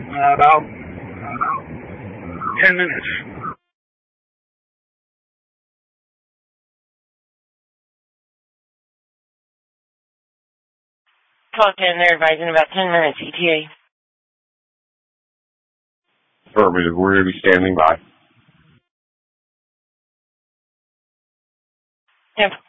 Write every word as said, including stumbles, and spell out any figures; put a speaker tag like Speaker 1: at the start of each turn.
Speaker 1: Uh, about ten minutes.
Speaker 2: Call ten, they're advising about ten minutes E T A.
Speaker 3: Affirmative, we're going to be standing by.
Speaker 2: Yep.